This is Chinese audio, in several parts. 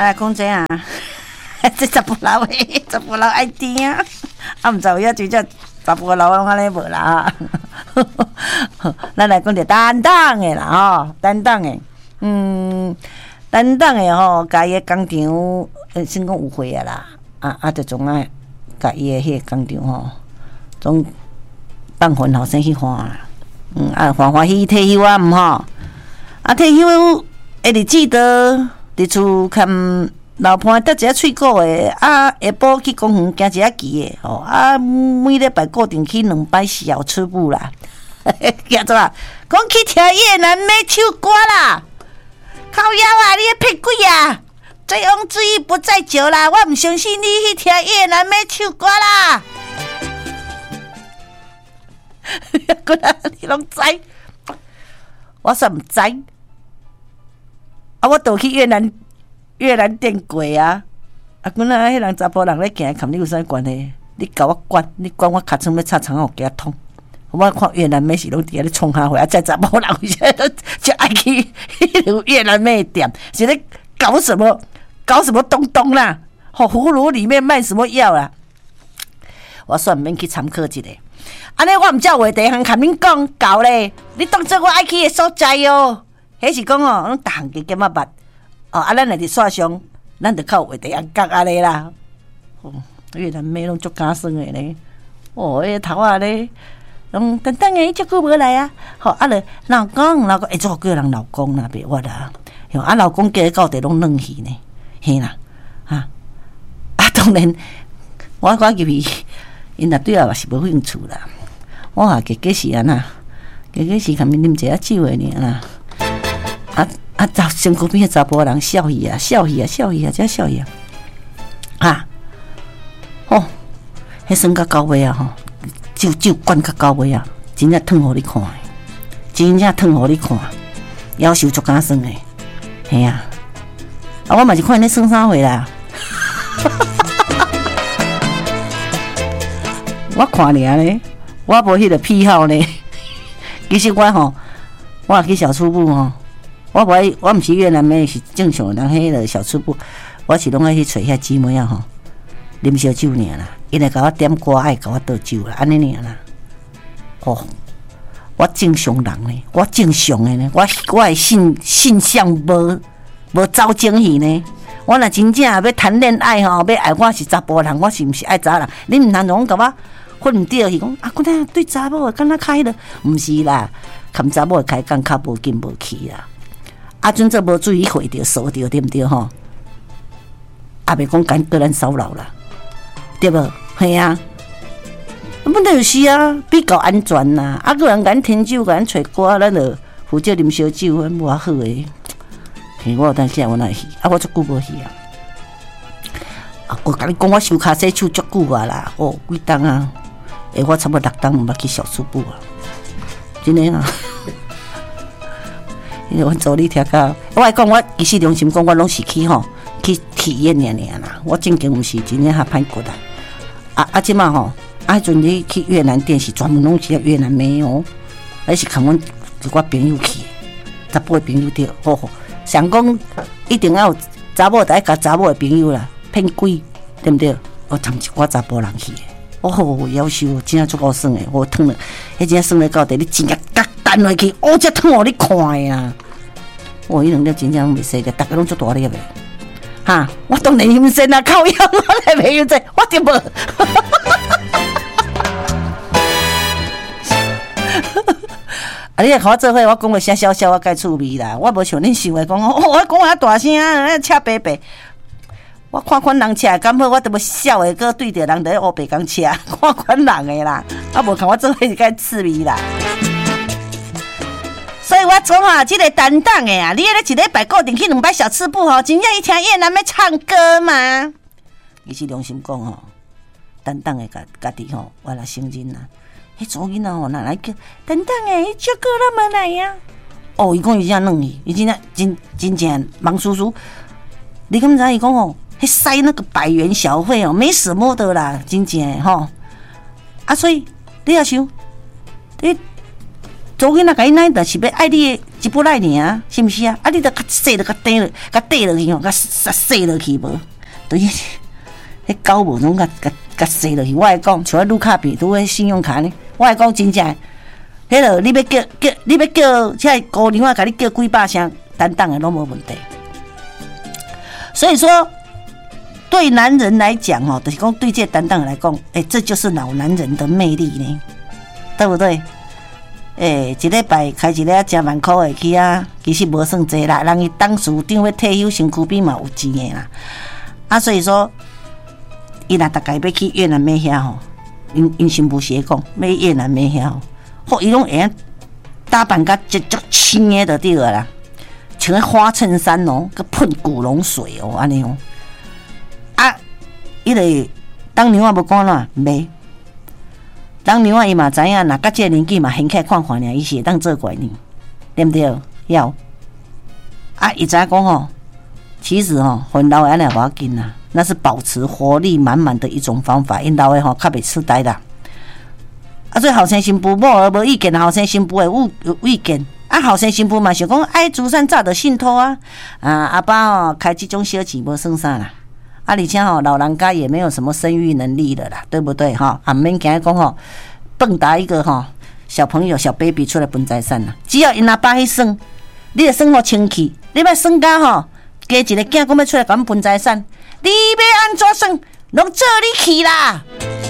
啊，讲这啊，这查甫老的，查甫老爱听啊，啊，毋知有影真正查甫老拢安尼无啦。咱来讲着担当的啦，吼，担当的，担当的吼，家己的工厂先讲有货啊啦，啊，就总爱家己的迄个工厂吼，总放份后生去花啦，欢喜退休啊，吼，啊，退休会日记得伫厝看老伴得一下喙鼓的，啊，下晡去公园行一下棋的，吼，啊，每礼拜固定去2摆小吃部啦，叫做啊，讲去听越南美唱歌啦，靠腰啊，你个屁鬼啊！醉翁之意不在酒啦，我唔相信你去听越南美唱歌啦。过来，你拢知，我说唔知。啊，我倒去越南店过啊！啊，过来，迄人查甫人咧行，看你有啥关系？你甲我管，你管我尻川要插肠，我给他捅。我看越南美是拢伫咧创下回啊，再查甫人有啥都就爱去越南美店，是咧搞什么东东啦？吼，葫芦里面卖什么药啦？我算免去参考一下。安尼我毋照话第一项甲恁讲搞咧，你当做我爱去的所在哦。迄是讲哦，咱逐项加减啊捌哦。啊，咱来伫线上，咱着靠话第一项讲安尼啦。哦，越南美拢足敢算的咧。哦，迄头啊咧，等诶，足久无来啊。吼，啊咧，老公，会做叫人老公啦，别我啦。啊，老公家到底拢嫩去呢？嘿啦，啊，当然，我入去，因若对我嘛是无兴趣啦。我加是安那，加是甲面啉一下酒诶尔啦。身躯边查甫人笑伊啊，真笑伊啊！啊，吼，迄算到到尾啊吼，酒灌到到尾啊，真正烫互你看，夭寿足敢算诶，嘿啊！啊，我嘛是看你算啥货啦，我看尔咧，我无迄个癖好呢。其实我去小吃部吼。我毋是越南妹，是正常人。迄个小吃部，我是拢爱去找遐姊妹啊吼，啉烧酒尔啦。因会甲我点歌，爱甲我倒酒啦，安尼尔啦。哦，我正常人呢，我正常的呢，我的性向无走精去呢。我若真正要谈恋爱吼，要爱我是查甫人，我是毋是爱查人？你毋通总甲我混掉去讲啊，我那对查某敢若开了，毋是啦，看查某开讲较无劲无气啦。啊，阵这无注意会着锁着，对毋对吼？啊，袂讲敢个咱骚扰啦，对无？系啊，本来就是啊，比较安全啦。啊，个人敢添酒，敢找歌，咱就负责啉烧酒，咱无好诶。嘿，我有当时我哪会去？啊，我足久无去啊。啊，我甲你讲，我收卡洗手足久啊啦，哦，几档啊？我差不多6档毋捌去小吃部啊，真诶啦。我做你听到，我爱讲，我其实良心讲，我拢是去体验尔啦。我正经毋是真正较歹过啦。即马吼，迄阵你去越南店是专门拢是越南妹哦，那是看我朋友去，查甫的朋友对，吼，想讲一定要有查某，就爱甲查某的朋友啦，骗鬼，对毋对？我参一寡查甫人去的，哦，夭寿，真正足够算的，我烫了，迄真算咧到底，你真正甲单落去，我才烫互你看的啊！迄两粒真正袂使个，大家拢足大粒的，哈！我当然阴身啊，靠腰我来袂用这，我对无。啊！你来看我做伙，我讲话声小小，我介趣味啦。我无像恁想的讲，我讲话大声啊，车白白。我看款人车敢好，我都要笑的，搁对着人在乌白讲车，看款人的啦。啊，无看我做伙是介趣味啦。所以我讲啊，这个担当的啊，你咧一礼拜固定去2摆小吃部吼，真正去听越南要唱歌吗？伊是良心讲吼，担当的家己吼，我来承认啦。迄组囡仔吼，哪来叫担当的？伊照顾咱们来呀？哦，伊讲伊真软去，伊真正忙叔叔。你敢知伊讲哦？迄塞那个100元小费哦，没什么的啦，真正的吼。啊，所以你要想，你。做囡仔甲伊奶，就是要爱你的一不赖你啊，是不是啊？啊，你得较细了，较低了，较低落去吼，较细落去无？对，迄狗无拢较细落去。我会讲，像卢卡比拄迄信用卡呢，我会讲真正，迄落你要叫，即个姑娘啊，甲你叫几百声，担当的拢无问题。所以说，对男人来讲哦，就是讲对这担当来讲，这就是老男人的魅力呢，对不对？一礼拜开一个10万块的去啊，其实无算济啦。人伊当事长要退休，身躯边嘛有钱的啦。啊，所以说，伊若大概要去越南买遐吼，因新妇是讲要越南买遐吼，好，伊拢会打扮甲足青的就对了啦，穿个花衬衫哦，佮喷古龙水哦，安尼哦。啊，伊个当年我无讲啦，买。当年啊，伊嘛知影，若到这个年纪嘛，掀起来看看尔，伊是会当做怪呢，对不对？要啊，伊知讲吼，其实吼，很老的安尼无要紧啦，那是保持活力满满的一种方法。因老的吼，较袂痴呆啦。啊，所以后生新妇某儿无意见，后生新妇会有意见。啊，后生新妇嘛想讲，爱慈善早就信托啊，阿爸哦开这种小钱无算啥啦。啊，而且吼，老人家也没有什么生育能力了啦，对不对哈？啊，免惊讲吼，蹦跶一个吼小朋友、小 baby 出来分财产啦。只要因阿爸去算，你就算好清气，你要算到吼，加一个囝讲要出来甲阮分财产，你要安怎算，拢做你去啦。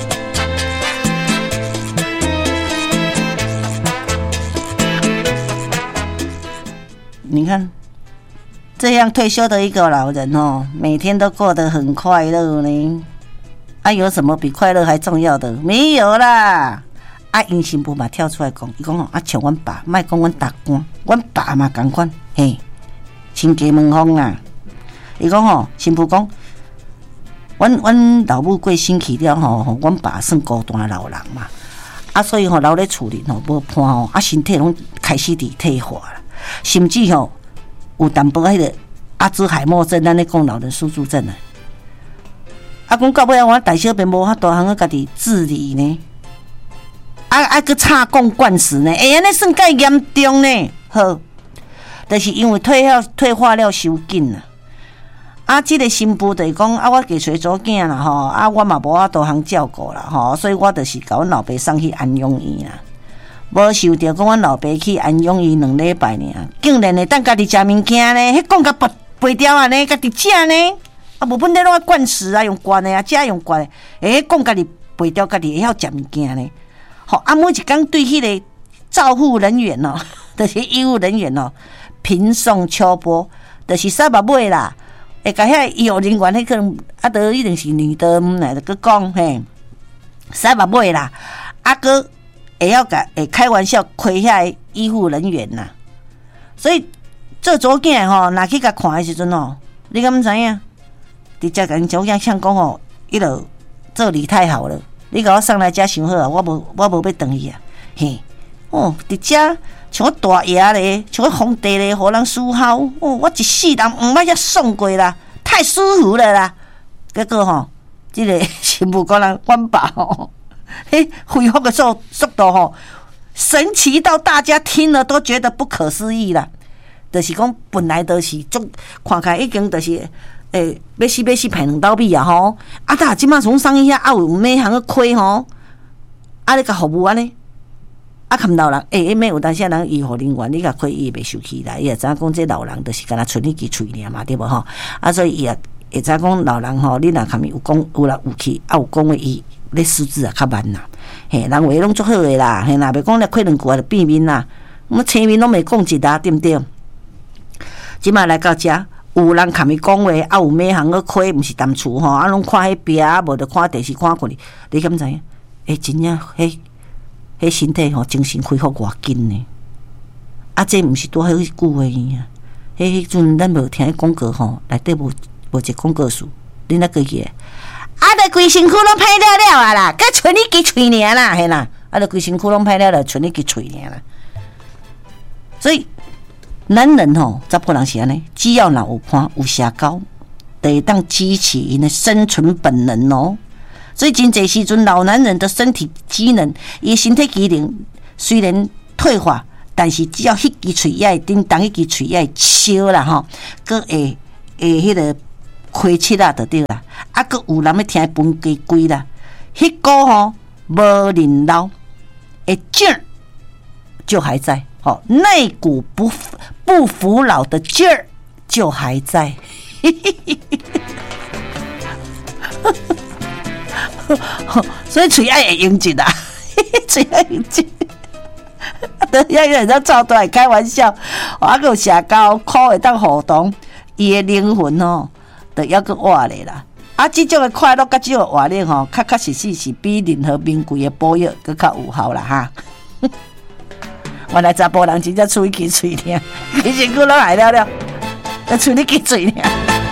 你看。这样退休的一个老人哦，每天都过得很快乐呢。啊，有什么比快乐还重要的？没有啦。啊，因新妇嘛跳出来讲，伊讲哦，啊，像阮爸，莫讲阮大官，阮爸嘛同款，嘿，亲家门风啊。伊讲吼，新妇讲，阮老母过身去了吼，阮爸算孤单的老人嘛。啊，所以吼，留咧厝里吼无伴吼，啊，身体拢开始伫退化了，甚至吼。有淡薄迄个阿兹海默症，咱咧讲老人失智症啊。啊，讲到尾我大小便无法度通家己自理呢。佮插供灌食呢，安尼算介严重呢。好，就是因为退化了伤紧啦。啊，即个新妇就是讲啊，我家找祖囝啦吼，啊，我嘛无法度通照顾啦吼，所以我就是甲阮老爸送去安养院啦。无想到讲，阮老爸去安养院2礼拜呢，竟然会当家己食物件呢？迄讲甲背条安尼，家己食呢？啊，无本来拢爱灌食啊，用灌的啊，食用灌的。讲家己背条，家己会晓食物件呢？好，啊，每一工对迄个照护人员哦，就是医务人员哦，频送秋波，就是三百尾啦。会甲遐医务人员迄个啊，都一定是女的，来就佮讲嘿，三百尾啦，啊个。会晓甲会开玩笑亏遐医护人员呐，所以做祖囝吼，若去甲看的时阵吼，你敢毋知影？直接甲因祖囝呛讲吼，伊就做你太好了，你甲我送来遮伤好啊，我无要转去啊，嘿，哦，直接像大爷咧，像皇帝咧，互人伺候，哦，我一世人毋捌遐爽过啦，太舒服了啦。结果吼，即个新妇讲人阮爸吼。恢复的速度吼，神奇到大家听了都觉得不可思议啦。就是讲本来都是看起来已经就是要死排2道米啊吼，啊他即马从上一下啊有咩行个亏吼，啊你甲服务安尼，啊看老人咩有当时人医护人员你甲亏伊袂受气啦，伊也知影讲这老人就是干那剩一支喙尔嘛，对无吼？啊所以伊也会知讲老人吼，你若看面有讲有啦有气，啊有讲话伊。咧识字啊，较慢啦，嘿，人话拢足好诶啦，嘿，若袂讲咧开2句就变面啦，青面拢未讲一啦，对毋对？即马来到遮，有人看伊讲话，啊有咩行个开，毋是淡厝吼，啊拢看迄壁，无就看电视看过哩，你敢知影？真正迄身体吼精神恢复偌紧呢？啊，这毋是多好句话啊！迄阵咱无听广告吼，内底无一个广告词，你那个个。啊！就规身躯拢歹了了啊啦，佮剩你支喙尔啦，嘿啦！啊！就规身躯拢歹了了，剩你支喙尔啦。所以，男人吼，查甫人是安尼，只要若有伴有社交，就会当激起因的生存本能哦。所以，真侪时阵，老男人的身体机能，伊身体机能虽然退化， 但是只要迄支喙也叮当，迄支喙也笑啦吼，佮会迄个开切啦，就对啦。啊，佮有人要听分鸡龟啦，迄股吼无人老，诶劲儿就还在，吼，那股不服老的劲儿就还在。所以嘴爱会用劲啊，嘴爱用劲。得要有人照对来开玩笑，还有社交苦会当互动，伊的灵魂吼，就还佫活咧啦。啊，这种的快乐甲这种的活力吼，确实是比任何名贵的补药佫较有效啦哈。原来查甫人真正喙齿嘴尔，其实佫拢害了了，喙你齿嘴尔。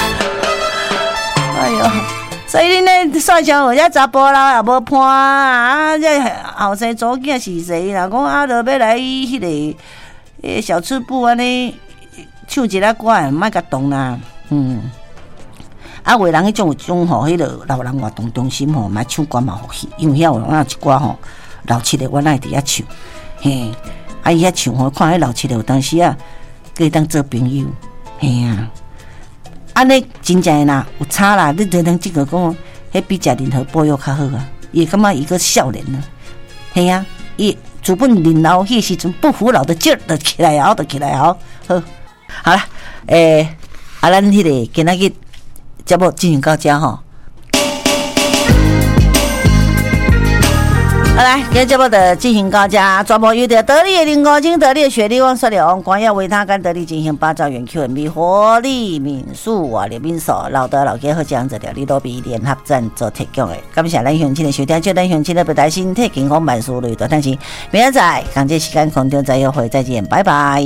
哎呦！所以恁咧算上有遮查甫人也无伴啊，这后生祖囝是谁？若讲啊，就要来迄个小吃部安尼唱一下歌，莫甲动啦。啊，有人迄种有种吼，迄个老人活动中心吼，嘛唱歌嘛好去，因为遐有那一歌吼，老七的我那伫遐唱，嘿，啊伊遐唱吼，看迄老七的有当时啊，可以当做朋友，嘿啊。安尼真正啦，有差啦！你才能这个讲，迄比食任何补药较好啊！伊感觉伊个少年啊，嘿啊，伊主本年老迄时阵不服老的劲儿，就起来后，好，好啦，咱迄个今仔日节目进行到这吼。好来，今日节目的进行到这，全部由着得力的林高精、得力的雪莉、王雪莲、光耀维他跟得力进行8兆元 Q&B 活力民宿啊，联名所老的老家好这样子料理都比联合赞助提供的。感谢咱乡亲的收听，祝咱乡亲的不担心身体健康万事如意，多担心。明仔载港节时间空中再约会，再见，拜拜。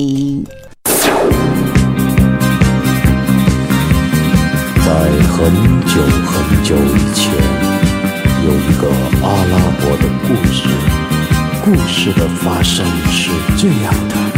在很久很久以前，有一个阿拉伯的故事。故事的发生是这样的。